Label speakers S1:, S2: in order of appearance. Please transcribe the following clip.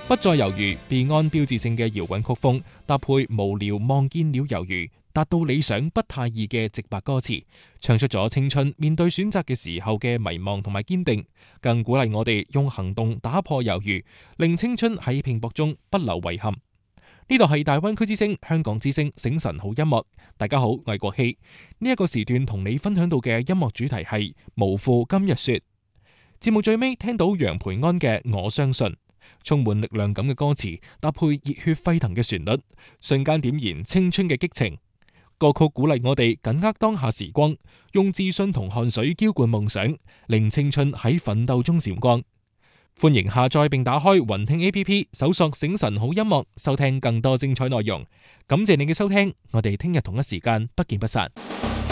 S1: 不再猶豫，Beyond 標誌性嘅搖滾曲風，搭配無聊望見了猶豫，達到理想不太易嘅直白歌詞，唱出咗青春面對選擇嘅時候嘅迷茫同埋堅定，更鼓勵我哋用行動打破猶豫，令青春喺拼搏中不留遺憾。呢度係大灣區之聲香港之聲醒晨好音樂，大家好，我係國希。呢一個時段同你分享到嘅音樂主題係無負今日說。節目最尾聽到楊培安嘅我相信，充滿力量感嘅歌詞搭配熱血沸騰嘅旋律，瞬間點燃青春嘅激情。歌曲鼓勵我哋緊握當下時光，用自信同汗水澆灌夢想，令青春喺奮鬥中閃光。歡迎下載並打開雲聽 APP， 搜索醒晨好音樂，收聽更多精彩內容。感謝你嘅收聽，我哋聽日同一時間不見不散。